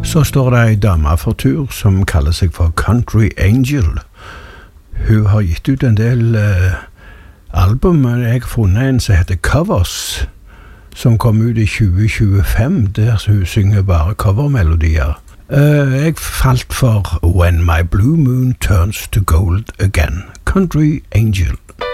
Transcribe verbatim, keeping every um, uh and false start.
Så står det en dame for tur som kaller seg for Country Angel. Hun har gitt ut en del uh, album, men jeg har funnet en som heter Covers, som kom ut i tjue tjuefem, der hun synger bare covermelodier. Uh, jeg falt for When My Blue Moon Turns to Gold Again, Country Angel.